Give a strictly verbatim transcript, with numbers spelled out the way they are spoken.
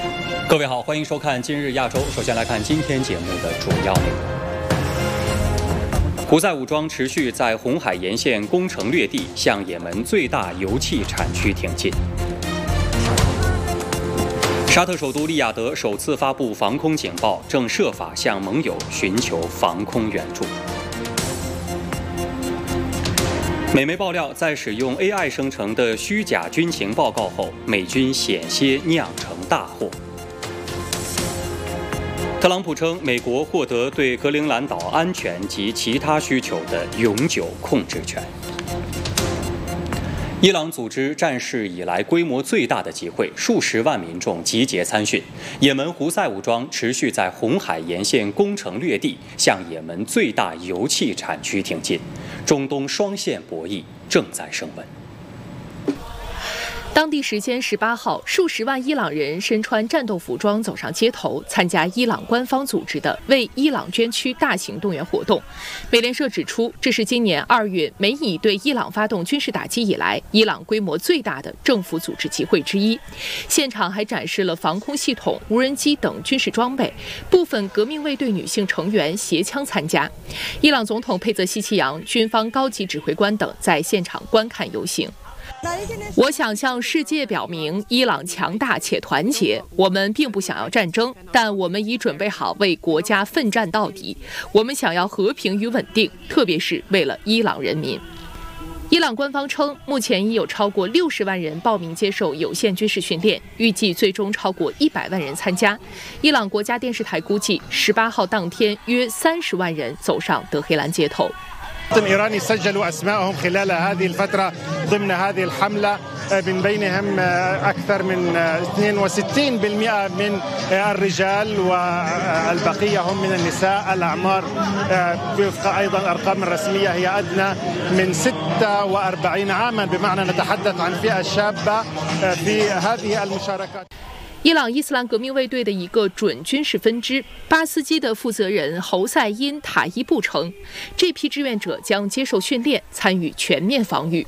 各位好，欢迎收看今日亚洲。首先来看今天节目的主要内容。胡塞武装持续在红海沿线攻城略地，向也门最大油气产区挺进。沙特首都利雅得首次发布防空警报，正设法向盟友寻求防空援助。美媒爆料，在使用 A I 生成的虚假军情报告后，美军险些酿成大祸。特朗普称，美国获得对格陵兰岛安全及其他需求的永久控制权。伊朗组织战事以来规模最大的集会，数十万民众集结参训。也门胡塞武装持续在红海沿线攻城略地，向也门最大油气产区挺进。中东双线博弈正在升温。 当地时间十八号，数十万伊朗人身穿战斗服装走上街头，参加伊朗官方组织的为伊朗捐躯大型动员活动。美联社指出，这是今年二月美以对伊朗发动军事打击以来，伊朗规模最大的政府组织集会之一。现场还展示了防空系统、无人机等军事装备，部分革命卫队女性成员携枪参加。伊朗总统佩泽希奇扬、军方高级指挥官等在现场观看游行。我想向世界表明，伊朗强大且团结。我们并不想要战争，但我们已准备好为国家奋战到底。我们想要和平与稳定，特别是为了伊朗人民。伊朗官方称，目前已有超过六十万人报名接受有限军事训练，预计最终超过一百万人参加。伊朗国家电视台估计，十八号当天约三十万人走上德黑兰街头。 إيراني سجلوا أسماءهم خلال هذه الفترة ضمن هذه الحملة من بينهم أكثر من اثنين وستين بالمئة من الرجال والبقية هم من النساء. الأعمار وفق أيضا الأرقام الرسمية هي أدنى من ستة وأربعين عاما، بمعنى نتحدث عن فئة شابة في هذه المشاركات。 伊朗伊斯兰革命卫队的一个准军事分支巴斯基的负责人侯赛因塔伊布称，这批志愿者将接受训练，参与全面防御。